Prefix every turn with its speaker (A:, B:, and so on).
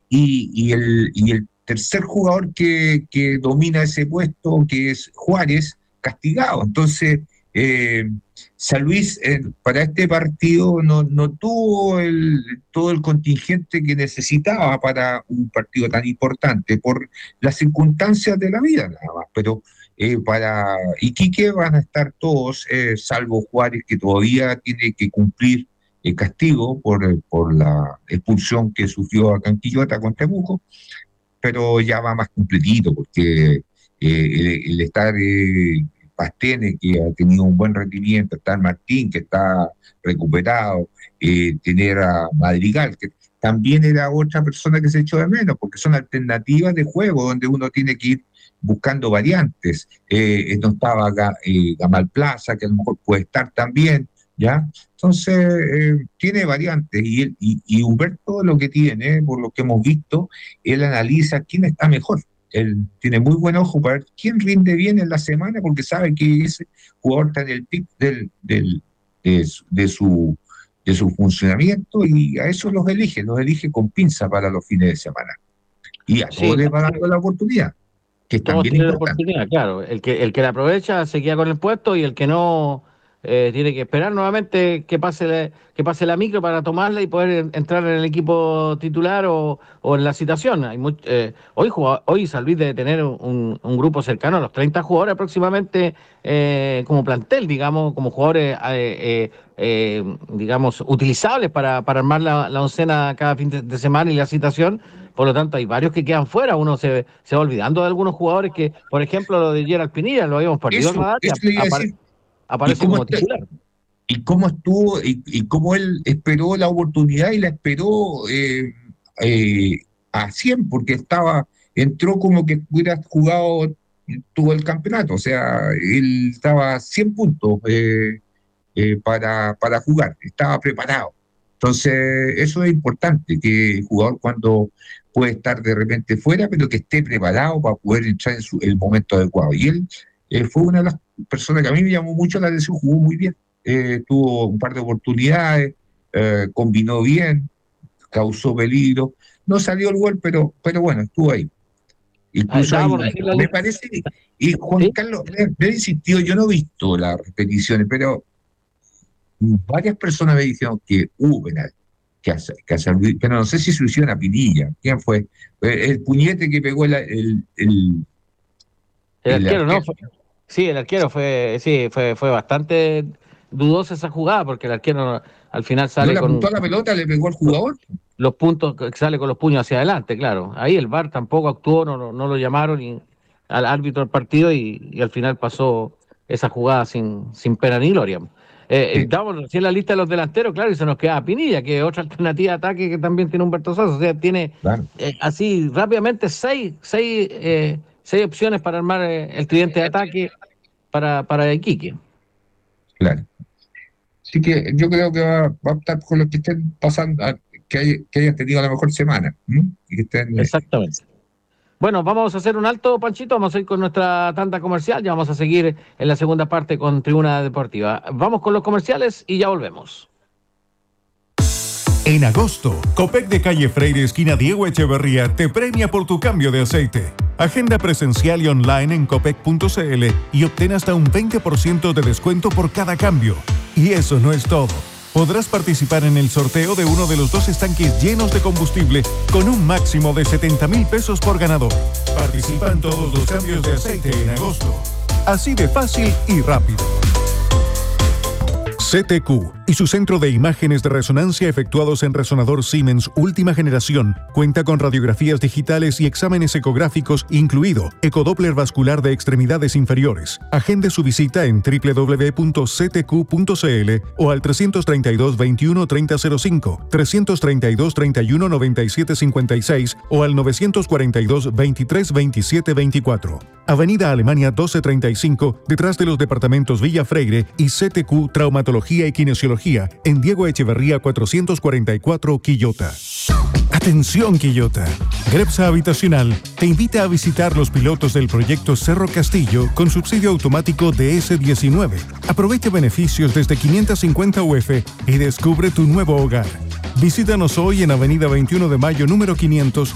A: Y el tercer jugador que domina ese puesto, que es Juárez, castigado. Entonces, San Luis para este partido no tuvo todo el contingente que necesitaba para un partido tan importante, por las circunstancias de la vida nada más. Pero para Iquique van a estar todos, salvo Juárez, que todavía tiene que cumplir el castigo por la expulsión que sufrió acá en Quillota con Temuco, pero ya va más completito, porque el estar Pastene, que ha tenido un buen rendimiento, estar Martín, que está recuperado, tener a Madrigal, que también era otra persona que se echó de menos, porque son alternativas de juego donde uno tiene que ir buscando variantes. No estaba Gamal Plaza, que a lo mejor puede estar también, ¿ya? Entonces, tiene variantes, y Humberto lo que tiene, por lo que hemos visto, él analiza quién está mejor. Él tiene muy buen ojo para ver quién rinde bien en la semana, porque sabe que ese jugador está en el pic de su funcionamiento, y a eso los elige con pinza para los fines de semana. Y a todos les va dando la oportunidad, que es también
B: tienen la
A: importante.
B: oportunidad, claro. El que la aprovecha se queda con el puesto, y el que no tiene que esperar nuevamente que pase la micro para tomarla y poder entrar en el equipo titular o en la citación. Hoy San Luis debe tener un grupo cercano a los 30 jugadores aproximadamente, como plantel, digamos, como jugadores digamos, utilizables para armar la oncena cada fin de semana y la citación. Por lo tanto, hay varios que quedan fuera. Uno se va olvidando de algunos jugadores que, por ejemplo, lo de Gerald Pinilla, lo habíamos perdido el radar,
A: Eso le iba a decir.
B: aparece como titular.
A: Y cómo estuvo, y cómo él esperó la oportunidad, y la esperó a 100, porque entró como que hubiera jugado todo el campeonato. O sea, él estaba a 100 puntos para jugar, estaba preparado. Entonces, eso es importante, que el jugador, cuando puede estar de repente fuera, pero que esté preparado para poder entrar en el momento adecuado. Y él fue una de las personas que a mí me llamó mucho la atención, jugó muy bien, tuvo un par de oportunidades, combinó bien, causó peligro, no salió el gol, pero bueno, estuvo ahí. Incluso me parece, y Juan
B: ¿Sí?
A: Carlos, me ha insistido, yo no he visto las repeticiones, pero varias personas me dijeron que hubo penal, que a San Luis, pero no sé si se lo hicieron a Pinilla. ¿Quién fue? El puñete que pegó
B: El arquero, ¿no? Sí, el arquero fue bastante dudosa esa jugada, porque el arquero al final sale
A: ¿no le apuntó a la pelota, le pegó al jugador?
B: los puntos, sale con los puños hacia adelante, claro. Ahí el VAR tampoco actuó, no lo llamaron al árbitro del partido, y al final pasó esa jugada sin pena ni gloria.
A: Sí.
B: Damos recién la lista de los delanteros, claro, y se nos queda Pinilla, que es otra alternativa de ataque que también tiene Humberto Sosa. O sea, tiene
A: Claro.
B: así rápidamente seis opciones para armar el tridente de ataque para Iquique.
A: Claro. Así que yo creo que va a optar con los que estén pasando, que hayan tenido la mejor semana. Y que estén,
B: Exactamente. Bueno, vamos a hacer un alto, Panchito, vamos a ir con nuestra tanda comercial, ya vamos a seguir en la segunda parte con Tribuna Deportiva. Vamos con los comerciales y ya volvemos.
C: En agosto, Copec de Calle Freire, esquina Diego Echeverría, te premia por tu cambio de aceite. Agenda presencial y online en copec.cl y obtén hasta un 20% de descuento por cada cambio. Y eso no es todo. Podrás participar en el sorteo de uno de los 2 estanques llenos de combustible con un máximo de 70,000 pesos por ganador. Participa en todos los cambios de aceite en agosto. Así de fácil y rápido. CTQ y su centro de imágenes de resonancia efectuados en resonador Siemens última generación cuenta con radiografías digitales y exámenes ecográficos, incluido ecodoppler vascular de extremidades inferiores. Agende su visita en www.ctq.cl o al 332 21 3005, 332 31 97 56 o al 942 23 27 24. Avenida Alemania 1235, detrás de los departamentos Villa Freire, y CTQ Traumatología y Kinesiología en Diego Echeverría 444, Quillota. Atención, Quillota. Grepsa Habitacional te invita a visitar los pilotos del proyecto Cerro Castillo con subsidio automático de S19. Aprovecha beneficios desde 550 UF y descubre tu nuevo hogar. Visítanos hoy en Avenida 21 de Mayo número 500